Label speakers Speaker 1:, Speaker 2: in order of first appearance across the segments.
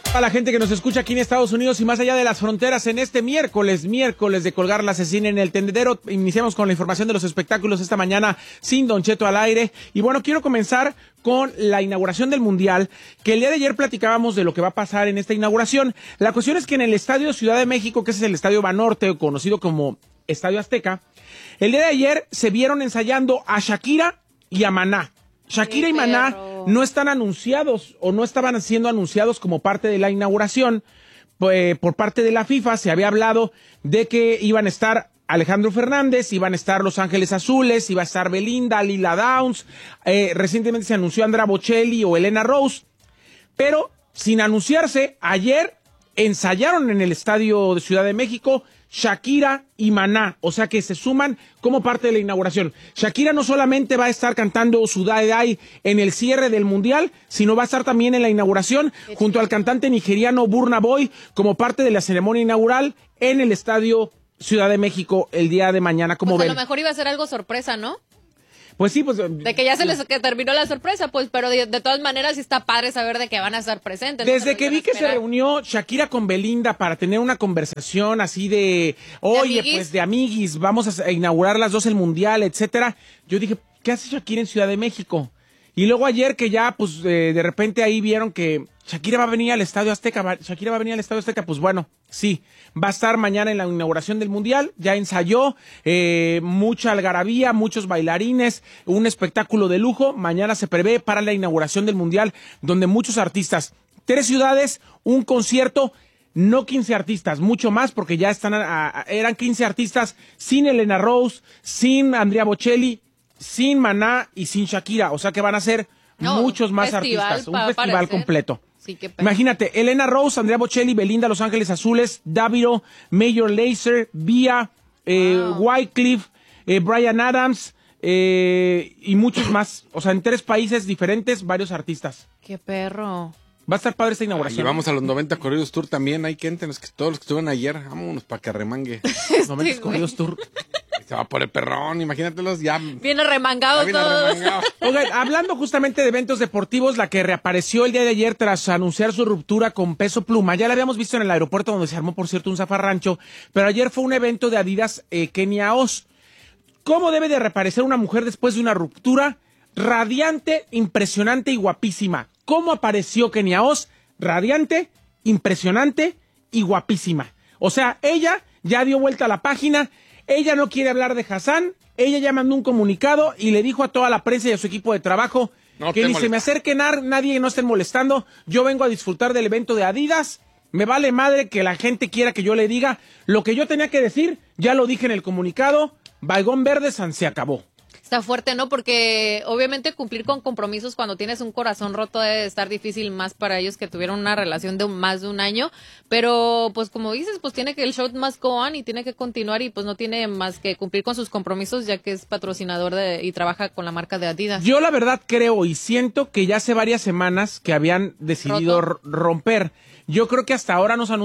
Speaker 1: A la gente que nos escucha aquí en Estados Unidos y más allá de las fronteras en este miércoles de colgar la asesina en el tendedero, iniciamos con la información de los espectáculos esta mañana sin Don Cheto al aire. Y bueno, quiero comenzar con la inauguración del Mundial, que el día de ayer platicábamos de lo que va a pasar en esta inauguración. La cuestión es que en el Estadio Ciudad de México, que es el Estadio Banorte, conocido como Estadio Azteca, el día de ayer se vieron ensayando a Shakira y a Maná. Shakira y Maná no están anunciados o no estaban siendo anunciados como parte de la inauguración. Por parte de la FIFA se había hablado de que iban a estar Alejandro Fernández, iban a estar Los Ángeles Azules, iba a estar Belinda, Lila Downs, recientemente se anunció Andrea Bocelli o Elena Rose, pero sin anunciarse, ayer ensayaron en el Estadio de Ciudad de México Shakira y Maná, o sea que se suman como parte de la inauguración. Shakira no solamente va a estar cantando su Die Die en el cierre del Mundial, sino va a estar también en la inauguración junto al cantante nigeriano Burna Boy como parte de la ceremonia inaugural en el Estadio Ciudad de México el día de mañana. Como ven,
Speaker 2: a lo mejor iba a ser algo sorpresa, ¿no?
Speaker 1: Pues sí, pues...
Speaker 2: De que ya que terminó la sorpresa, pues, pero de todas maneras sí está padre saber de que van a estar presentes.
Speaker 1: Desde que vi que se reunió Shakira con Belinda para tener una conversación así de, oye, pues de amiguis, vamos a inaugurar las dos el Mundial, etcétera, yo dije, ¿qué hace Shakira en Ciudad de México? Y luego ayer que ya, pues, de repente ahí vieron que Shakira va a venir al Estadio Azteca, pues bueno, sí, va a estar mañana en la inauguración del Mundial, ya ensayó, mucha algarabía, muchos bailarines, un espectáculo de lujo, mañana se prevé para la inauguración del Mundial, donde muchos artistas, 3 ciudades, un concierto, no 15 artistas, mucho más, porque ya eran 15 artistas sin Elena Rose, sin Andrea Bocelli, sin Maná y sin Shakira, o sea que van a ser muchos más artistas, un festival completo. Sí, imagínate, Elena Rose, Andrea Bocelli, Belinda, Los Ángeles Azules, Davido, Major Lazer, Vía, Wyclef, Bryan Adams y muchos más, o sea en 3 países diferentes, varios artistas.
Speaker 2: ¡Qué perro!
Speaker 1: Va a estar padre esta inauguración.
Speaker 3: Y vamos a los 90 Corridos Tour también. Hay que entren, todos los que estuvieron ayer. Vámonos para que remangue.
Speaker 1: 90 Corridos Tour.
Speaker 3: Se va por el perrón, imagínatelos ya.
Speaker 2: Viene remangado todo.
Speaker 1: Oigan, hablando justamente de eventos deportivos, la que reapareció el día de ayer tras anunciar su ruptura con Peso Pluma. Ya la habíamos visto en el aeropuerto donde se armó, por cierto, un zafarrancho. Pero ayer fue un evento de Adidas Kenia Oz. ¿Cómo debe de reaparecer una mujer después de una ruptura? Radiante, impresionante y guapísima. ¿Cómo apareció Kenia Oz? Radiante, impresionante y guapísima. O sea, ella ya dio vuelta a la página, ella no quiere hablar de Hassan, ella ya mandó un comunicado y le dijo a toda la prensa y a su equipo de trabajo que ni se me acerque nadie, no estén molestando, yo vengo a disfrutar del evento de Adidas, me vale madre que la gente quiera que yo le diga, lo que yo tenía que decir, ya lo dije en el comunicado, Baigón Verde San se acabó.
Speaker 2: Está fuerte, ¿no? Porque obviamente cumplir con compromisos cuando tienes un corazón roto debe estar difícil más para ellos que tuvieron una relación de más de un año, pero pues como dices, pues tiene que el show must go on y tiene que continuar y pues no tiene más que cumplir con sus compromisos ya que es patrocinador y trabaja con la marca de Adidas.
Speaker 1: Yo la verdad creo y siento que ya hace varias semanas que habían decidido romper. Yo creo que hasta ahora nos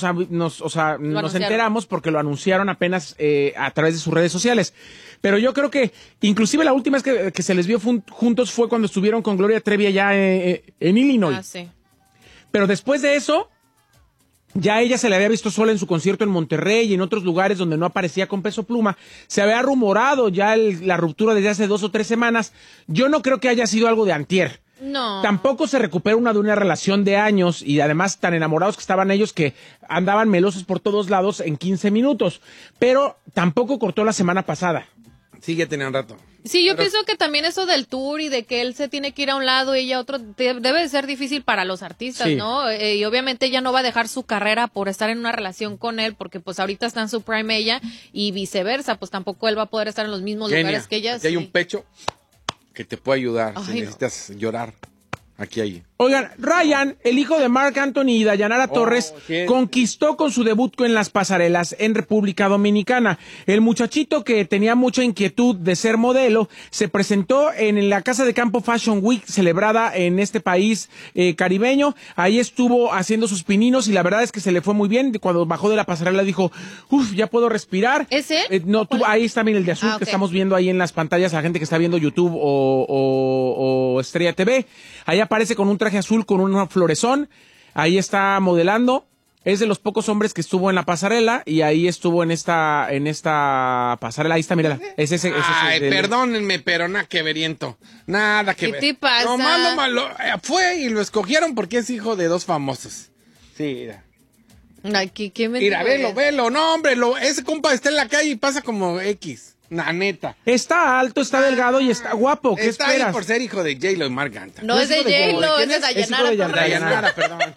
Speaker 1: enteramos porque lo anunciaron apenas a través de sus redes sociales. Pero yo creo que inclusive la última vez que se les vio juntos fue cuando estuvieron con Gloria Trevi allá en Illinois.
Speaker 2: Ah, sí.
Speaker 1: Pero después de eso, ya ella se le había visto sola en su concierto en Monterrey y en otros lugares donde no aparecía con Peso Pluma. Se había rumorado ya la ruptura desde hace 2 o 3 semanas. Yo no creo que haya sido algo de antier.
Speaker 2: No.
Speaker 1: Tampoco se recupera de una relación de años y además tan enamorados que estaban ellos que andaban melosos por todos lados en 15 minutos. Pero tampoco cortó la semana pasada.
Speaker 3: Sí, ya tenía un rato.
Speaker 2: Sí, yo pienso que también eso del tour y de que él se tiene que ir a un lado y ella a otro, debe de ser difícil para los artistas, sí, ¿no? Y obviamente ella no va a dejar su carrera por estar en una relación con él, porque pues ahorita está en su prime ella y viceversa, pues tampoco él va a poder estar en los mismos lugares que ella.
Speaker 3: Aquí hay un pecho que te puede ayudar. Ay, si necesitas llorar. Aquí hay.
Speaker 1: Oigan, Ryan, el hijo de Marc Anthony y Dayanara Torres, conquistó con su debut en las pasarelas en República Dominicana. El muchachito que tenía mucha inquietud de ser modelo se presentó en la Casa de Campo Fashion Week celebrada en este país caribeño. Ahí estuvo haciendo sus pininos y la verdad es que se le fue muy bien. Cuando bajó de la pasarela dijo, ya puedo respirar.
Speaker 2: ¿Es él?
Speaker 1: No, ahí está bien el de azul que estamos viendo ahí en las pantallas, la gente que está viendo YouTube o Estrella TV. Ahí aparece con un traje azul con un florezón. Ahí está modelando. Es de los pocos hombres que estuvo en la pasarela y ahí estuvo en esta pasarela. Ahí está, mírala. Es ese.
Speaker 3: Ay, perdónenme, pero nada que veriento. Nada que ver.
Speaker 2: ¿Qué te pasa?
Speaker 3: No, malo. Fue y lo escogieron porque es hijo de 2 famosos. Sí, mira.
Speaker 2: Ay, ¿qué me
Speaker 3: Mira, velo. No, hombre, ese compa está en la calle y pasa como X. La neta.
Speaker 1: Está alto, está delgado y está guapo. ¿Qué
Speaker 3: está
Speaker 1: esperas?
Speaker 3: Ahí por ser hijo de J-Lo y Marc Anthony.
Speaker 2: No es de J-Lo, es de
Speaker 3: Dayanara, perdón.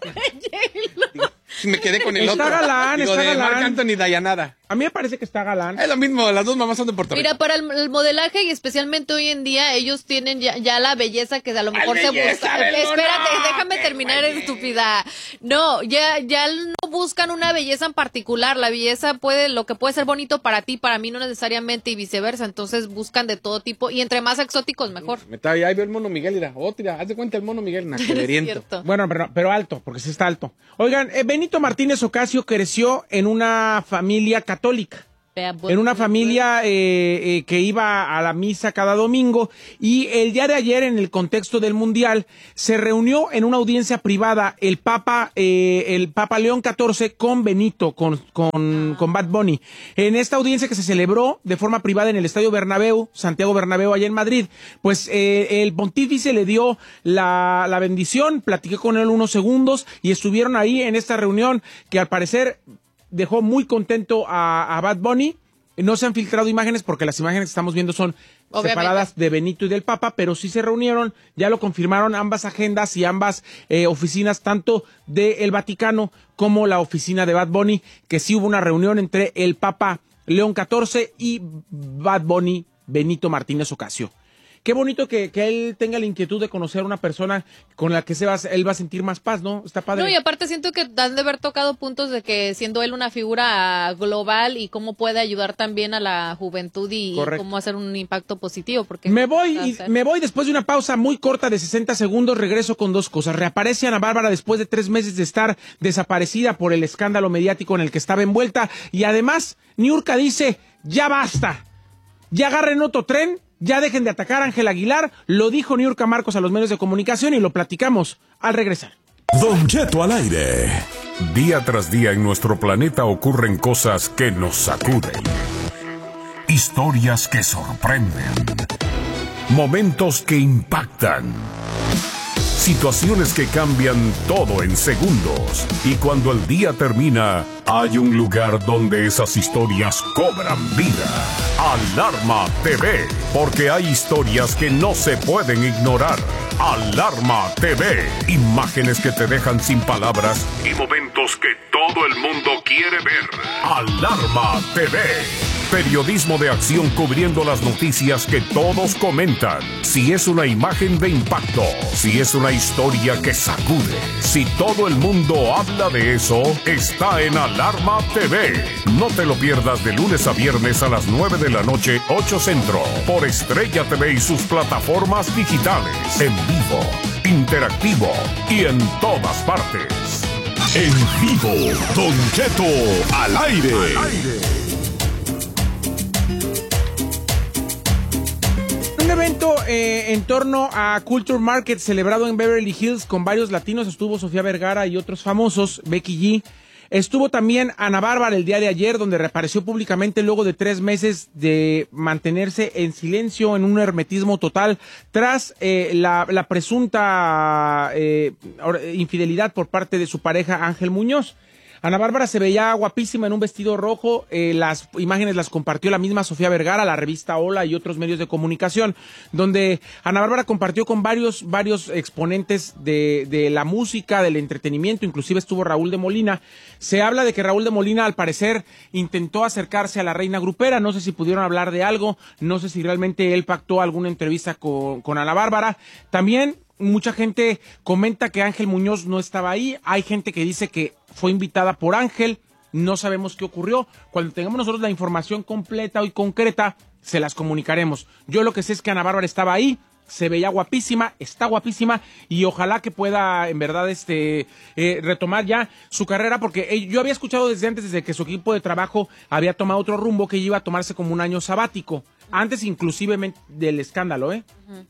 Speaker 3: Me quedé con el otro.
Speaker 1: Galán,
Speaker 3: digo,
Speaker 1: está
Speaker 3: de
Speaker 1: galán.
Speaker 3: Marc Anthony y Dayanara.
Speaker 1: A mí me parece que está galán.
Speaker 3: Es lo mismo, las dos mamás son de Puerto Rico.
Speaker 2: Mira, para el modelaje y especialmente hoy en día, ellos tienen ya la belleza que a lo mejor se busca. Espérate, déjame terminar, estúpida. No, ya no buscan una belleza en particular. La belleza lo que puede ser bonito para ti, para mí no necesariamente y viceversa. Entonces buscan de todo tipo y entre más exóticos mejor.
Speaker 3: Ahí veo el mono Miguel, mira, haz de cuenta el mono Miguel, naqueriento.
Speaker 1: Bueno, pero alto, porque sí está alto. Oigan, Benito Martínez Ocasio creció en una familia católica. En una familia que iba a la misa cada domingo y el día de ayer en el contexto del Mundial se reunió en una audiencia privada el Papa León XIV con Benito, con Bad Bunny. En esta audiencia que se celebró de forma privada en el Estadio Bernabéu, Santiago Bernabéu, allá en Madrid, pues el pontífice le dio la bendición, platiqué con él unos segundos y estuvieron ahí en esta reunión que al parecer dejó muy contento a Bad Bunny. No se han filtrado imágenes porque las imágenes que estamos viendo son separadas de Benito y del Papa, pero sí se reunieron, ya lo confirmaron ambas agendas y ambas oficinas, tanto del Vaticano como la oficina de Bad Bunny, que sí hubo una reunión entre el Papa León XIV y Bad Bunny, Benito Martínez Ocasio. Qué bonito que él tenga la inquietud de conocer a una persona con la que él va a sentir más paz, ¿no? Está padre.
Speaker 2: No, y aparte siento que han de haber tocado puntos de que siendo él una figura global y cómo puede ayudar también a la juventud y cómo hacer un impacto positivo. Porque
Speaker 1: me voy después de una pausa muy corta de 60 segundos, regreso con 2 cosas. Reaparece Ana Bárbara después de 3 meses de estar desaparecida por el escándalo mediático en el que estaba envuelta y además Niurka dice, ya basta, ya agarren otro tren. Ya dejen de atacar a Ángel Aguilar, lo dijo Niurka Marcos a los medios de comunicación y lo platicamos al regresar.
Speaker 4: Don Cheto al aire. Día tras día en nuestro planeta ocurren cosas que nos sacuden. Historias que sorprenden. Momentos que impactan. Situaciones que cambian todo en segundos. Y cuando el día termina, hay un lugar donde esas historias cobran vida. Alarma TV, porque hay historias que no se pueden ignorar. Alarma TV, imágenes que te dejan sin palabras y momentos que todo el mundo quiere ver. Alarma TV, periodismo de acción cubriendo las noticias que todos comentan. Si es una imagen de impacto, si es una historia que sacude, si todo el mundo habla de eso, está en Alarma TV. No te lo pierdas de lunes a viernes a las 9 de la noche, 8 Centro, por Estrella TV y sus plataformas digitales, en vivo, interactivo y en todas partes. En vivo, Don Cheto al aire.
Speaker 1: Un evento en torno a Culture Market celebrado en Beverly Hills con varios latinos. Estuvo Sofía Vergara y otros famosos, Becky G. Estuvo también Ana Bárbara el día de ayer, donde reapareció públicamente luego de 3 meses de mantenerse en silencio, en un hermetismo total, tras la presunta infidelidad por parte de su pareja Ángel Muñoz. Ana Bárbara se veía guapísima en un vestido rojo, las imágenes las compartió la misma Sofía Vergara, la revista Hola y otros medios de comunicación, donde Ana Bárbara compartió con varios exponentes de la música, del entretenimiento, inclusive estuvo Raúl de Molina. Se habla de que Raúl de Molina al parecer intentó acercarse a la reina grupera, no sé si pudieron hablar de algo, no sé si realmente él pactó alguna entrevista con Ana Bárbara. También mucha gente comenta que Ángel Muñoz no estaba ahí, hay gente que dice que fue invitada por Ángel, no sabemos qué ocurrió. Cuando tengamos nosotros la información completa y concreta, se las comunicaremos. Yo lo que sé es que Ana Bárbara estaba ahí, se veía guapísima, está guapísima y ojalá que pueda en verdad retomar ya su carrera, porque yo había escuchado desde antes, desde que su equipo de trabajo había tomado otro rumbo, que iba a tomarse como un año sabático, antes inclusive del escándalo,
Speaker 2: Uh-huh.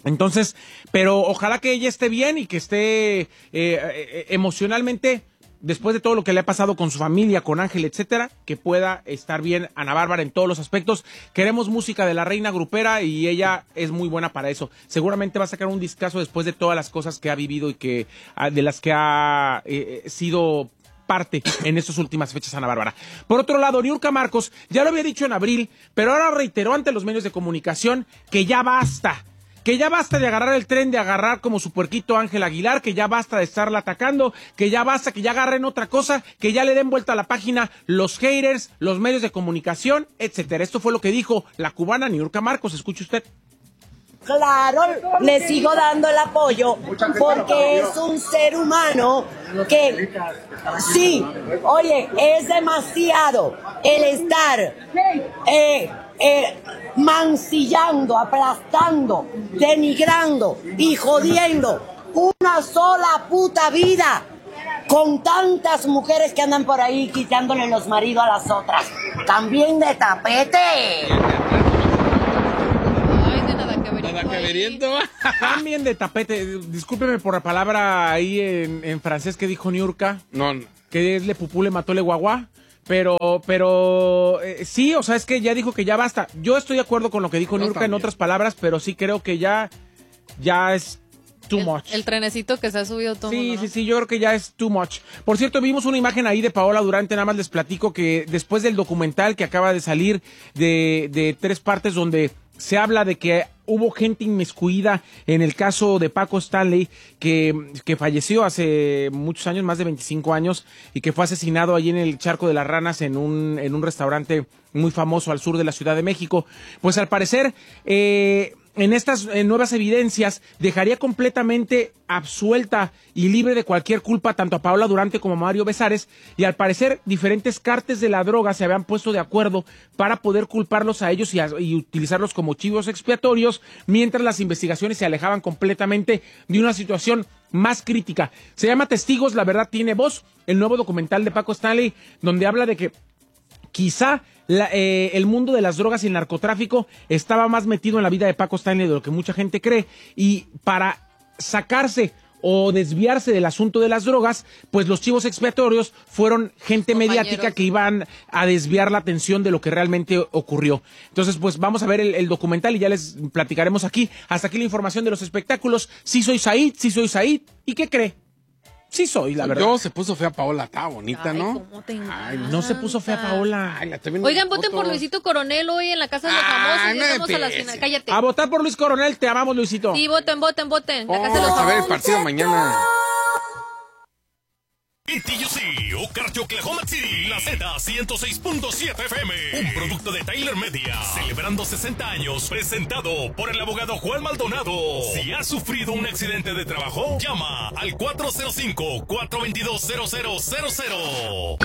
Speaker 1: Entonces, pero ojalá que ella esté bien y que esté emocionalmente, después de todo lo que le ha pasado con su familia, con Ángel, etcétera, que pueda estar bien Ana Bárbara en todos los aspectos. Queremos música de la reina grupera y ella es muy buena para eso. Seguramente va a sacar un discazo después de todas las cosas que ha vivido y que de las que ha sido parte en estas últimas fechas Ana Bárbara. Por otro lado, Niurka Marcos ya lo había dicho en abril, pero ahora reiteró ante los medios de comunicación que ya basta. Que ya basta de agarrar el tren, de agarrar como su puerquito Ángel Aguilar, que ya basta de estarla atacando, que ya basta, que ya agarren otra cosa, que ya le den vuelta a la página los haters, los medios de comunicación, etcétera. Esto fue lo que dijo la cubana Niurka Marcos. Escuche usted.
Speaker 5: Claro, le sigo dando el apoyo porque es un ser humano que, sí, oye, es demasiado el estar mancillando, aplastando, denigrando y jodiendo una sola puta vida con tantas mujeres que andan por ahí quitándole los maridos a las otras. También de tapete.
Speaker 1: También de tapete. Discúlpeme por la palabra ahí en francés que dijo Niurka.
Speaker 3: No.
Speaker 1: Que es le pupú, le mató, le guaguá. Pero sí, o sea, es que ya dijo que ya basta. Yo estoy de acuerdo con lo que dijo Niurka en otras palabras, pero sí creo que ya es too much.
Speaker 2: El trenecito que se ha subido todo.
Speaker 1: Sí,
Speaker 2: ¿no?
Speaker 1: sí, yo creo que ya es too much. Por cierto, vimos una imagen ahí de Paola Durante, nada más les platico que después del documental que acaba de salir de 3 partes donde se habla de que hubo gente inmiscuida en el caso de Paco Stanley, que falleció hace muchos años, más de 25 años, y que fue asesinado allí en el Charco de las Ranas en un restaurante muy famoso al sur de la Ciudad de México. Pues al parecer, en estas nuevas evidencias, dejaría completamente absuelta y libre de cualquier culpa tanto a Paola Durante como a Mario Besares, y al parecer diferentes cárteles de la droga se habían puesto de acuerdo para poder culparlos a ellos y utilizarlos como chivos expiatorios, mientras las investigaciones se alejaban completamente de una situación más crítica. Se llama Testigos, la verdad tiene voz, el nuevo documental de Paco Stanley, donde habla de que quizá el mundo de las drogas y el narcotráfico estaba más metido en la vida de Paco Stanley de lo que mucha gente cree, y para sacarse o desviarse del asunto de las drogas, pues los chivos expiatorios fueron gente mediática que iban a desviar la atención de lo que realmente ocurrió. Entonces, pues vamos a ver el documental y ya les platicaremos aquí. Hasta aquí la información de los espectáculos. Sí soy Said. ¿Y qué cree? Sí soy, la verdad.
Speaker 3: Yo se puso fea Paola, está bonita,
Speaker 2: Ay,
Speaker 3: ¿no?
Speaker 2: ¿cómo te
Speaker 1: No se puso fea Paola.
Speaker 3: Ay, la estoy viendo
Speaker 2: Oigan,
Speaker 3: en
Speaker 2: voten por
Speaker 3: fotos.
Speaker 2: Luisito Coronel hoy en la Casa de los Famosos.
Speaker 3: no
Speaker 2: Ya estamos a la
Speaker 3: empieces.
Speaker 2: final. Cállate.
Speaker 1: A votar por Luis Coronel, te amamos, Luisito.
Speaker 2: Sí, voten. La Casa de los
Speaker 3: Vamos a ver el
Speaker 2: Famosos.
Speaker 3: partido mañana.
Speaker 6: TUC, Okarche, Oklahoma City, la Z106.7 FM, un producto de Tyler Media, celebrando 60 años, presentado por el abogado Juan Maldonado. Si has sufrido un accidente de trabajo, llama al 405-422-0000.